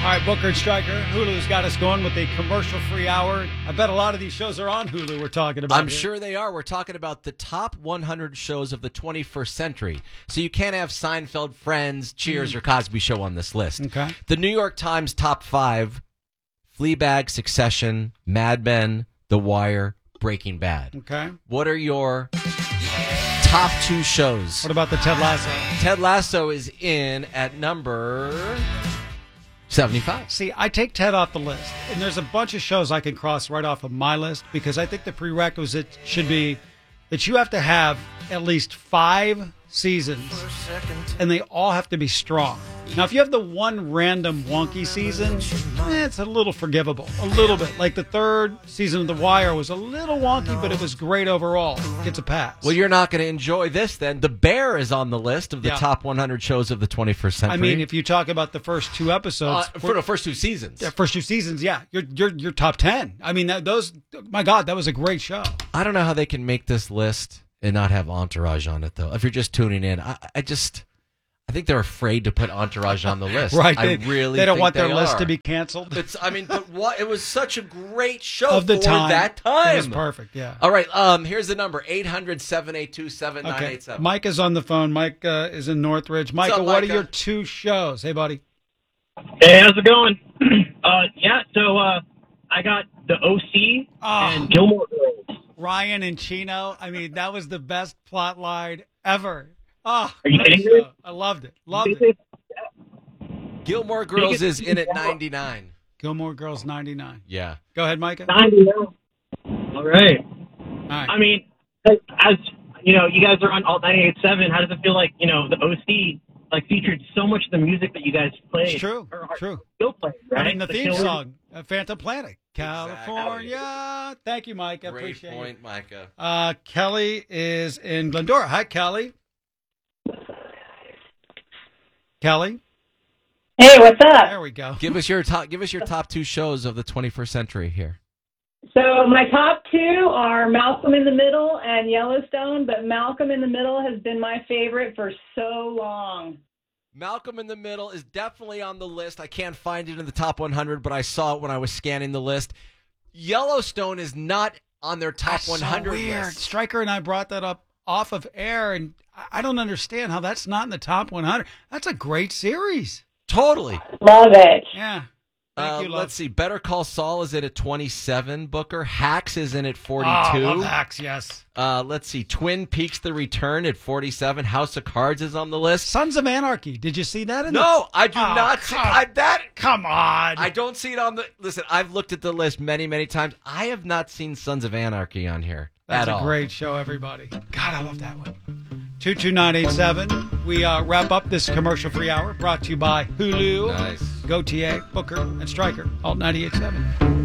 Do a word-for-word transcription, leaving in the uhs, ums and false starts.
right, Booker and Stryker. Hulu's got us going with a commercial-free hour. I bet a lot of these shows are on Hulu we're talking about. I'm here. sure they are. We're talking about the top one hundred shows of the twenty-first century. So you can't have Seinfeld, Friends, Cheers, mm. or Cosby Show on this list. Okay. The New York Times top five, Fleabag, Succession, Mad Men, The Wire, Breaking Bad. Okay. What are your top two shows? What about the Ted Lasso? Ted Lasso is in at number seventy-five. See, I take Ted off the list, and there's a bunch of shows I can cross right off of my list because I think the prerequisite should be that you have to have at least five seasons, and they all have to be strong. Now, if you have the one random wonky season, eh, it's a little forgivable. A little bit. Like the third season of The Wire was a little wonky, but it was great overall. It gets a pass. Well, you're not going to enjoy this then. The Bear is on the list of the Yeah. top one hundred shows of the twenty-first century. I mean, if you talk about the first two episodes. Uh, for the first two seasons. Yeah, first two seasons, yeah. You're, you're, you're top ten. I mean, that, those, my God, that was a great show. I don't know how they can make this list and not have Entourage on it, though. If you're just tuning in, I, I just... I think they're afraid to put Entourage on the list. Right. I They, really they don't think want their they list are. to be canceled. It's, I mean, but what? It was such a great show Of the for time. that time. It was perfect, yeah. All right, um, here's the number, eight hundred, seven eight two, seven nine eight seven. Mike is on the phone. Mike uh, is in Northridge. Micah, up, what Micah? are your two shows? Hey, buddy. Hey, how's it going? uh, yeah, so uh, I got the O C Oh. and Gilmore Girls. Ryan and Chino. I mean, that was the best plot line ever. Oh, Are you great kidding me? show. I loved it. Loved it. Gilmore Girls is in at ninety-nine. Gilmore Girls ninety-nine. Yeah. Go ahead, Micah. ninety-nine. All right. All right. I mean, as you know, you guys are on Alt ninety-eight point seven. How does it feel like, you know, the O C like featured so much of the music that you guys played? It's true. Or are True. still playing, right? I mean, the Like, theme you know, song, uh, Phantom Planet, California. Thank you, Mike. I Great appreciate point, it. Micah. Uh, Kelly is in Glendora. Hi, Kelly. Kelly. Hey, what's up? There we go. Give us your top. Give us your top two shows of the twenty-first century here. So my top two are Malcolm in the Middle and Yellowstone, but Malcolm in the Middle has been my favorite for so long. Malcolm in the Middle is definitely on the list. I can't find it in the top one hundred, but I saw it when I was scanning the list. Yellowstone is not on their top That's one hundred so weird. list. Stryker and I brought that up off of air, and I- I don't understand how that's not in the top one hundred. That's a great series. Totally. Love it. Yeah. Thank Uh, you, love. let's see. Better Call Saul is in at twenty-seven. Booker. Hacks is in at Oh, forty-two. love Hacks, yes. Uh, let's see. Twin Peaks: The Return at forty-seven. House of Cards is on the list. Sons of Anarchy. Did you see that? In No, I do Oh, not see come- I, that. Come on. I don't see it on the. Listen, I've looked at the list many, many times. I have not seen Sons of Anarchy on here That's at a all. great show, everybody. God, I love that one. two two nine eight seven. We uh, wrap up this commercial-free hour brought to you by Hulu. Nice. Go T A, Booker, and Stryker. Alt ninety-eight point seven.